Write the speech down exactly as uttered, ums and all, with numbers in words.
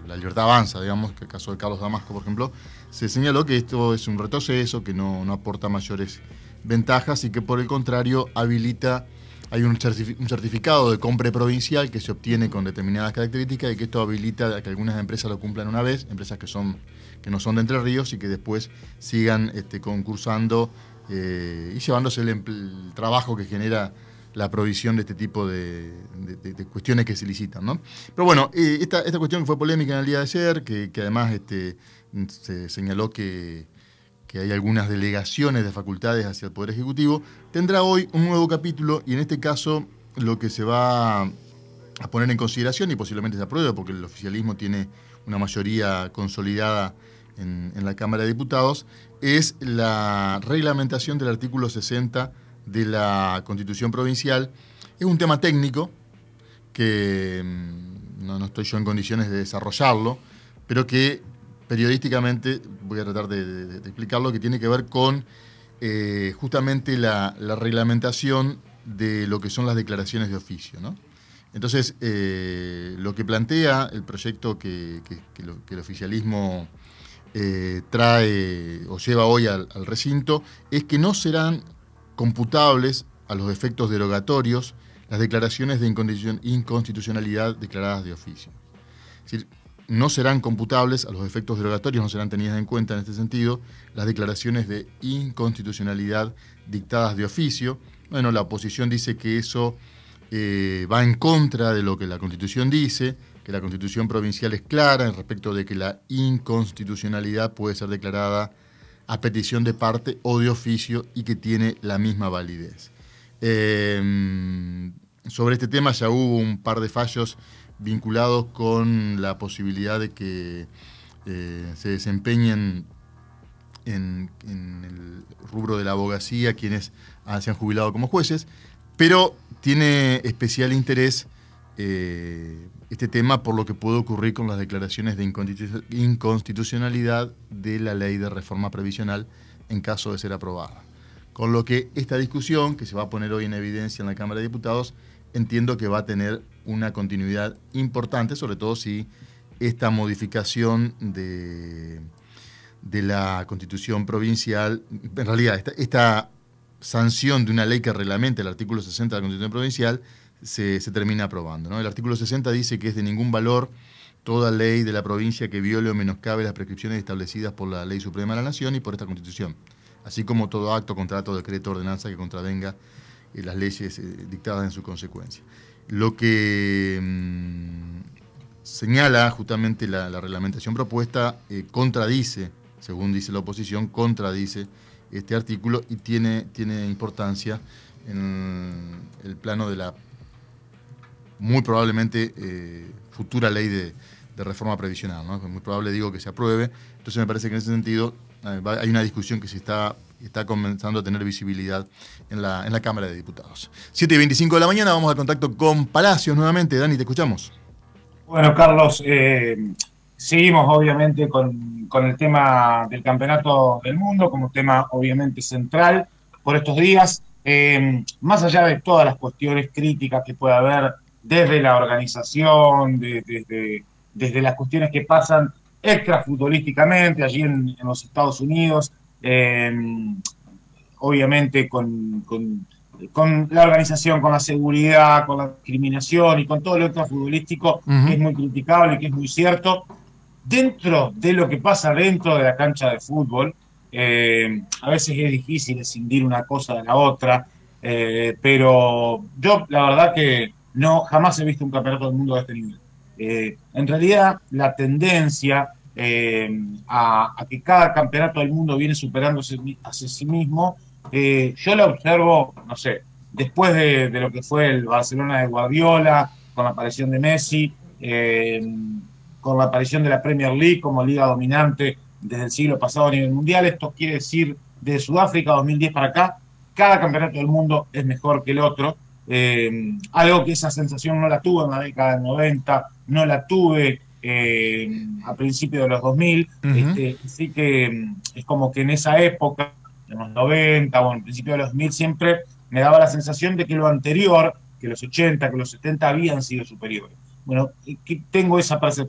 la Libertad Avanza, digamos, que el caso de Carlos Damasco, por ejemplo, se señaló que esto es un retroceso, que no, no aporta mayores ventajas y que por el contrario habilita, hay un, certifi- un certificado de compra provincial que se obtiene con determinadas características y que esto habilita a que algunas empresas lo cumplan una vez, empresas que son que no son de Entre Ríos y que después sigan este, concursando eh, y llevándose el, el trabajo que genera la provisión de este tipo de, de, de, de cuestiones que se licitan, ¿no? Pero bueno, eh, esta, esta cuestión que fue polémica en el día de ayer, que, que además este, se señaló que, que hay algunas delegaciones de facultades hacia el Poder Ejecutivo, tendrá hoy un nuevo capítulo y en este caso lo que se va a poner en consideración y posiblemente se apruebe porque el oficialismo tiene una mayoría consolidada en, en la Cámara de Diputados, es la reglamentación del artículo sesenta de la Constitución Provincial. Es un tema técnico que no, no estoy yo en condiciones de desarrollarlo, pero que periodísticamente voy a tratar de, de, de explicarlo, que tiene que ver con eh, justamente la, la reglamentación de lo que son las declaraciones de oficio, ¿no? Entonces, eh, lo que plantea el proyecto que, que, que, lo, que el oficialismo eh, trae o lleva hoy al, al recinto es que no serán computables a los efectos derogatorios las declaraciones de inconstitucionalidad declaradas de oficio. Es decir, no serán computables a los efectos derogatorios, no serán tenidas en cuenta en este sentido las declaraciones de inconstitucionalidad dictadas de oficio. Bueno, la oposición dice que eso eh, va en contra de lo que la Constitución dice, que la Constitución provincial es clara en respecto de que la inconstitucionalidad puede ser declarada a petición de parte o de oficio y que tiene la misma validez. Eh, sobre este tema ya hubo un par de fallos vinculados con la posibilidad de que eh, se desempeñen en, en el rubro de la abogacía quienes han, se han jubilado como jueces, pero tiene especial interés eh, este tema por lo que puede ocurrir con las declaraciones de inconstitucionalidad de la ley de reforma previsional en caso de ser aprobada. Con lo que esta discusión, que se va a poner hoy en evidencia en la Cámara de Diputados, entiendo que va a tener una continuidad importante, sobre todo si esta modificación de, de la Constitución provincial, en realidad esta, esta sanción de una ley que reglamente el artículo sesenta de la Constitución provincial se, se termina aprobando, ¿no? El artículo sesenta dice que es de ningún valor toda ley de la provincia que viole o menoscabe las prescripciones establecidas por la Ley Suprema de la Nación y por esta Constitución, así como todo acto, contrato, decreto, ordenanza que contravenga eh, las leyes eh, dictadas en su consecuencia. Lo que mmm, señala justamente la, la reglamentación propuesta eh, contradice, según dice la oposición, contradice este artículo y tiene, tiene importancia en el plano de la muy probablemente eh, futura ley de, de reforma previsional, ¿no? Muy probable, digo, que se apruebe. Entonces me parece que en ese sentido eh, hay una discusión que se está, está comenzando a tener visibilidad en la, en la Cámara de Diputados. siete y veinticinco de la mañana, vamos al contacto con Palacios nuevamente. Dani, te escuchamos. Bueno, Carlos, eh, seguimos obviamente con, con el tema del Campeonato del Mundo como tema obviamente central por estos días. Eh, más allá de todas las cuestiones críticas que pueda haber desde la organización, de- desde, desde las cuestiones que pasan extrafutbolísticamente allí en, en los Estados Unidos, eh, obviamente con, con, con la organización, con la seguridad, con la discriminación y con todo lo otro futbolístico que Uh-huh. es muy criticable y que es muy cierto. Dentro de lo que pasa dentro de la cancha de fútbol, eh, a veces es difícil escindir una cosa de la otra, eh, pero yo la verdad que no jamás he visto un campeonato del mundo de este nivel. Eh, en realidad, la tendencia eh, a, a, que cada campeonato del mundo viene superándose hacia sí mismo, eh, yo la observo, no sé, después de, de, lo que fue el Barcelona de Guardiola, con la aparición de Messi, eh, con la aparición de la Premier League como liga dominante desde el siglo pasado a nivel mundial. Esto quiere decir, de Sudáfrica dos mil diez para acá, cada campeonato del mundo es mejor que el otro. Eh, algo que esa sensación no la tuve en la década del noventa, no la tuve eh, a principios de los dos mil. Uh-huh. Este, así que es como que en esa época, en los noventa o en principio de los dos mil, siempre me daba la sensación de que lo anterior, que los ochenta, que los setenta habían sido superiores. Bueno, tengo esa percepción